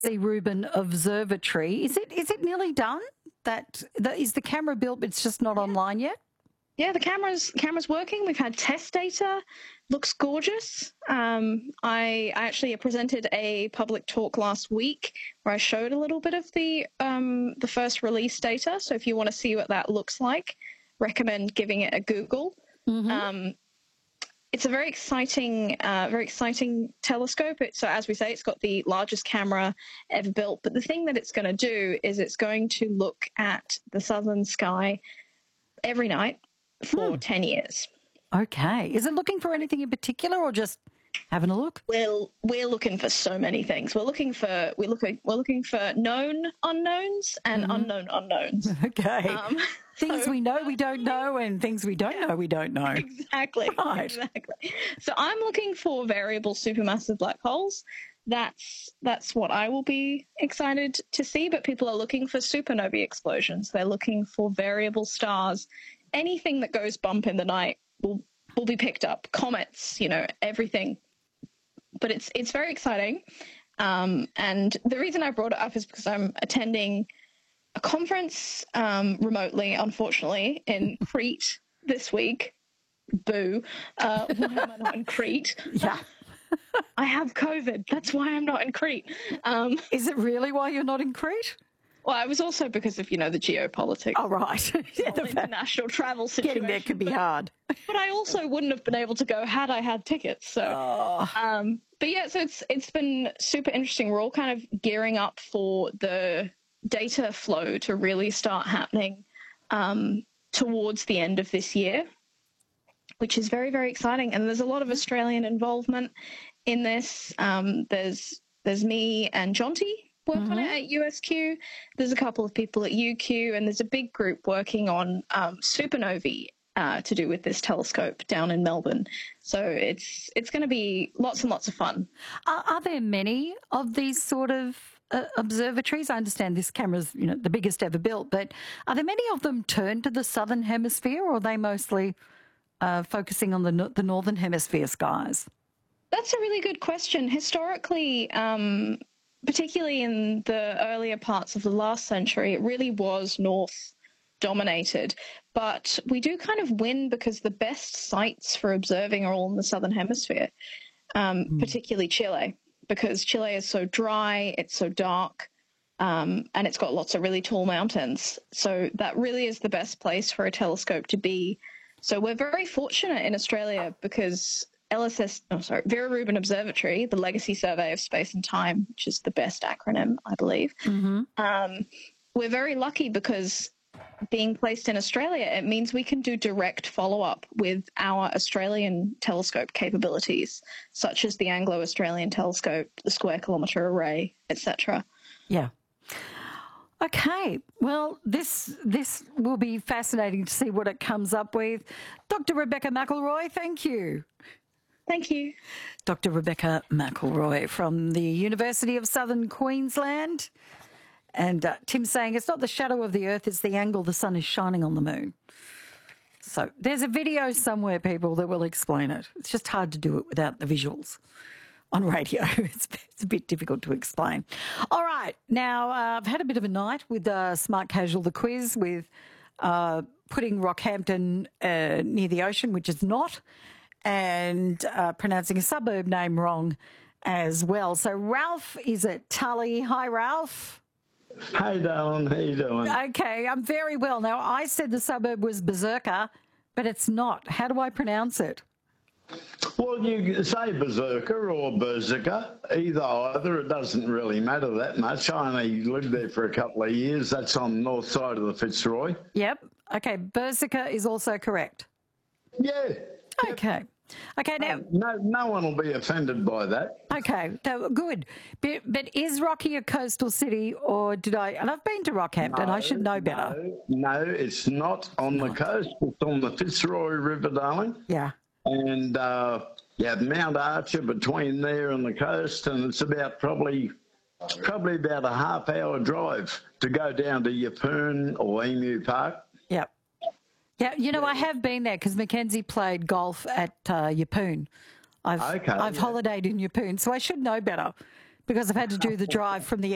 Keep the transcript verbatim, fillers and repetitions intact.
the Reuben Observatory. Is it is it nearly done? That, that is the camera built, but it's just not online yet? Yeah, the camera's camera's working. We've had test data. Looks gorgeous. Um, I, I actually presented a public talk last week where I showed a little bit of the um, the first release data. So if you want to see what that looks like, recommend giving it a Google. Mm-hmm. Um, it's a very exciting, uh, very exciting telescope. It, so as we say, it's got the largest camera ever built. But the thing that it's going to do is it's going to look at the southern sky every night for hmm. ten years. Okay. Is it looking for anything in particular or just having a look? We're, we're looking for so many things. We're looking for we're looking we're looking for known unknowns and mm-hmm. unknown unknowns. Okay. Um, things so, we know we don't know and things we don't know we don't know. Exactly. Right. Exactly. So I'm looking for variable supermassive black holes. That's that's what I will be excited to see, but people are looking for supernovae explosions. They're looking for variable stars. Anything that goes bump in the night will will be picked up. Comets, you know, everything. But it's it's very exciting. Um, and the reason I brought it up is because I'm attending a conference um, remotely, unfortunately, in Crete this week. Boo. Uh, why am I not in Crete? Yeah. I have COVID. That's why I'm not in Crete. Um, is it really why you're not in Crete? Well, I was also because of, you know, the geopolitics. Oh, right. Yeah, the international travel situation. Getting there could be but, hard. But I also wouldn't have been able to go had I had tickets. So, oh. um, but yeah, so it's it's been super interesting. We're all kind of gearing up for the data flow to really start happening um, towards the end of this year, which is very, very exciting. And there's a lot of Australian involvement in this. Um, there's there's me and Jonty work mm-hmm. on it at U S Q. There's a couple of people at U Q, and there's a big group working on um, supernovae uh, to do with this telescope down in Melbourne. So it's it's going to be lots and lots of fun. Are, are there many of these sort of uh, observatories? I understand this camera's, you know, the biggest ever built, but are there many of them turned to the southern hemisphere, or are they mostly uh, focusing on the no- the northern hemisphere skies? That's a really good question. Historically, um, particularly in the earlier parts of the last century, it really was north dominated. But we do kind of win because the best sites for observing are all in the southern hemisphere, um, mm. particularly Chile, because Chile is so dry, it's so dark, um, and it's got lots of really tall mountains. So that really is the best place for a telescope to be. So we're very fortunate in Australia because L S S, oh, sorry, Vera Rubin Observatory, the Legacy Survey of Space and Time, which is the best acronym, I believe. Mm-hmm. Um, we're very lucky because being placed in Australia, it means we can do direct follow-up with our Australian telescope capabilities, such as the Anglo-Australian Telescope, the Square Kilometre Array, et cetera. Yeah. Okay, well, this this will be fascinating to see what it comes up with. Doctor Rebecca McElroy, thank you. Thank you. Doctor Rebecca McElroy from the University of Southern Queensland. And uh, Tim's saying it's not the shadow of the Earth, it's the angle the sun is shining on the moon. So there's a video somewhere, people, that will explain it. It's just hard to do it without the visuals on radio. It's, it's a bit difficult to explain. All right, now uh, I've had a bit of a night with uh, Smart Casual, the quiz, with uh, putting Rockhampton uh, near the ocean, which is not, and uh, pronouncing a suburb name wrong as well. So Ralph is at Tully. Hi, Ralph. Hey, darling. How you doing? Okay, I'm very well. Now, I said the suburb was Berserker, but it's not. How do I pronounce it? Well, you say Berserker or Berserker, either either. It doesn't really matter that much. I only lived there for a couple of years. That's on the north side of the Fitzroy. Yep. Okay, Berserker is also correct. Yeah. Okay. Okay, now... Um, no no one will be offended by that. Okay, so good. But, but is Rocky a coastal city, or did I... And I've been to Rockhampton, no, I should know better. No, no it's not on it's the not. coast. It's on the Fitzroy River, darling. Yeah. And uh, you have Mount Archer between there and the coast, and it's about probably... probably about a half-hour drive to go down to Yeppoon or Emu Park. Yep. Yeah, you know, I have been there because Mackenzie played golf at uh, Yeppoon. I've, okay, I've yeah. holidayed in Yeppoon, so I should know better because I've had to do the drive from the